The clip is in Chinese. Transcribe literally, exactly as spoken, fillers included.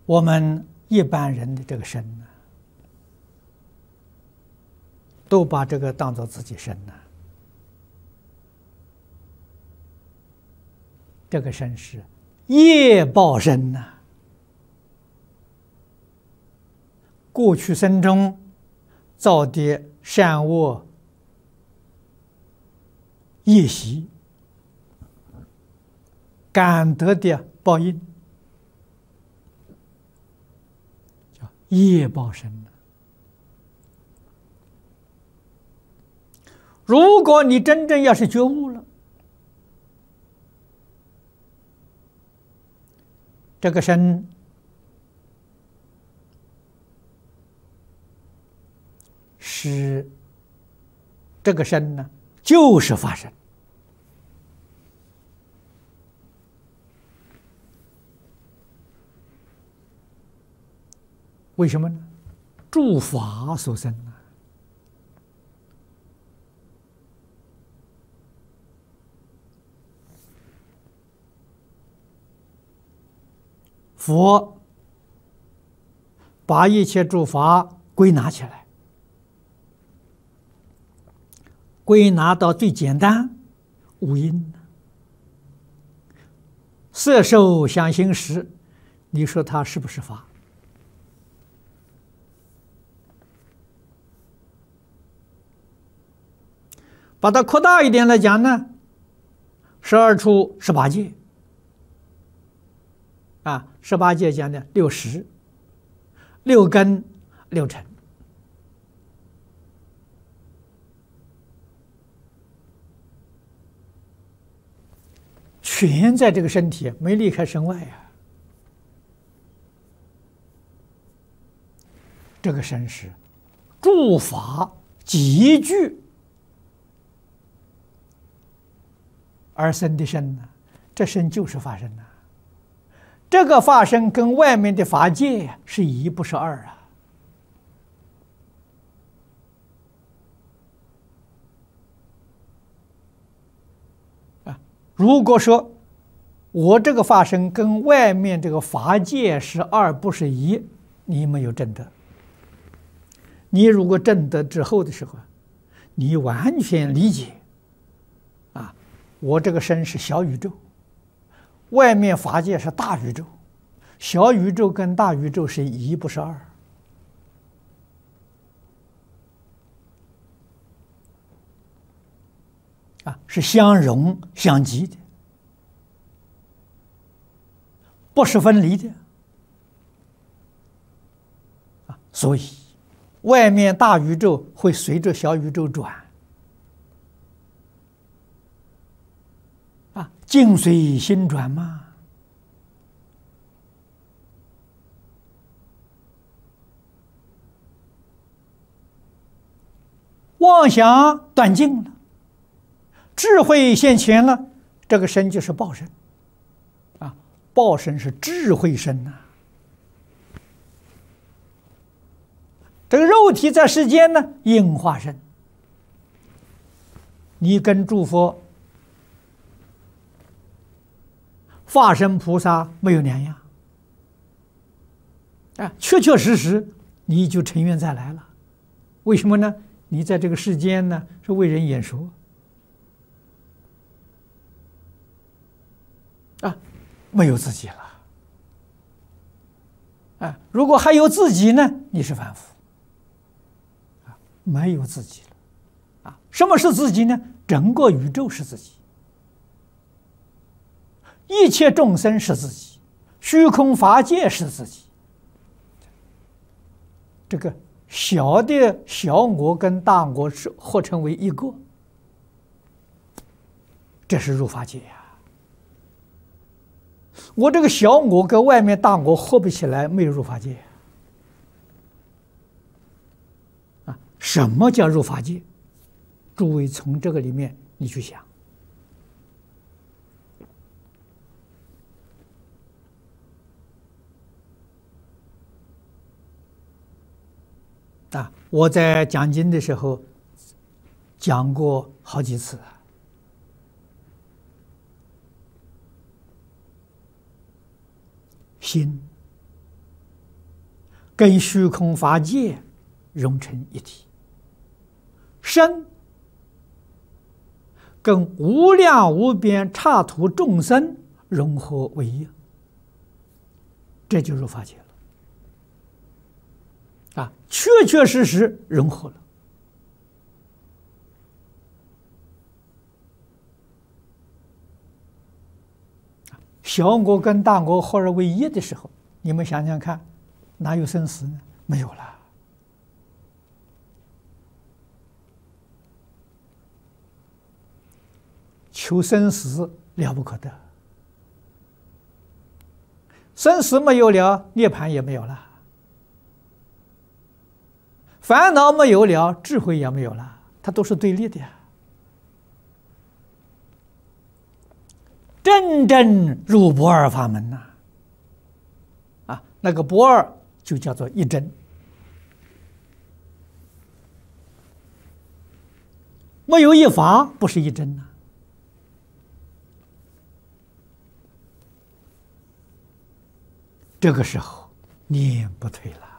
我们一般人的这个身呢，都把这个当做自己身呢。这个身是业报身呐、啊。过去生中造的善恶业习，感得的报应，叫业报身呐。如果你真正要是觉悟了，这个身是这个身呢，就是法身。为什么呢？诸法所生啊。佛把一切诸法归纳起来，归纳到最简单五阴，色受想行识，你说它是不是法？把它扩大一点来讲呢，十二处十八界啊，十八界讲的六识、六根、六尘，全在这个身体，没离开身外呀、啊。这个身是诸法集聚而生的身呢，这身就是法身呐。这个法身跟外面的法界是一，不是二啊。啊，如果说我这个法身跟外面这个法界是二，不是一，你没有证得。你如果证得之后的时候，你完全理解。我这个身是小宇宙，外面法界是大宇宙，小宇宙跟大宇宙是一，不是二。啊，是相融相即的，不是分离的。啊，所以外面大宇宙会随着小宇宙转。啊，境随心转嘛。妄想断尽了，智慧现前了，这个身就是报身。啊，报身是智慧身呐、啊。这个肉体在世间呢，应化身。你跟诸佛法身菩萨没有两样啊，确确实实你就成愿再来了。为什么呢？你在这个世间呢，是为人演说啊，没有自己了啊。如果还有自己呢，你是凡夫啊，没有自己了啊。什么是自己呢？整个宇宙是自己。一切众生是自己，虚空法界是自己。这个小的小我跟大我是合成为一个，这是入法界呀、啊。我这个小我跟外面大我合不起来，没有入法界啊。什么叫入法界？诸位从这个里面你去想。啊，我在讲经的时候讲过好几次。心跟虚空法界融成一体，身跟无量无边刹土众生融合为一，这就入法界了啊！确确实实融合了。小我跟大我合而为一的时候，你们想想看，哪有生死呢？没有了。求生死了不可得，生死没有了，涅槃也没有了，烦恼没有了，智慧也没有了，它都是对立的呀。真正入不二法门呐、啊，啊，那个不二就叫做一真，没有一法不是一真呐、啊。这个时候念不退了。